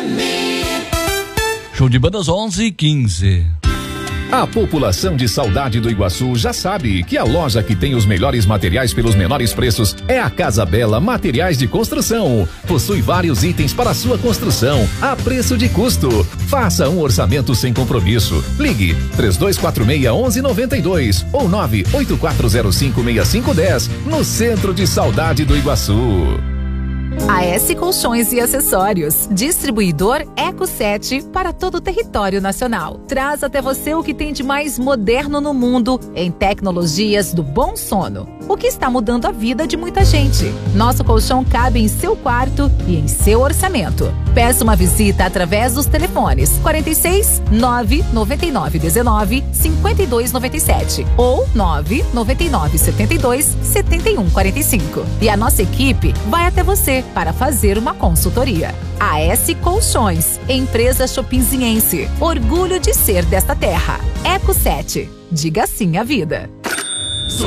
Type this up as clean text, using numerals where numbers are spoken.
Show de bandas 11h15. A população de Saudade do Iguaçu já sabe que a loja que tem os melhores materiais pelos menores preços é a Casa Bela Materiais de Construção. Possui vários itens para sua construção a preço de custo. Faça um orçamento sem compromisso. Ligue 3246-1192 ou 984056510 no centro de Saudade do Iguaçu. AS Colchões e Acessórios, distribuidor Eco 7 para todo o território nacional. Traz até você o que tem de mais moderno no mundo em tecnologias do bom sono, o que está mudando a vida de muita gente. Nosso colchão cabe em seu quarto e em seu orçamento. Peça uma visita através dos telefones 46 999 19 52 97 ou 999 72 71 45. E a nossa equipe vai até você para fazer uma consultoria. AS Colchões, empresa chopinziense, orgulho de ser desta terra. Eco 7, diga sim à vida.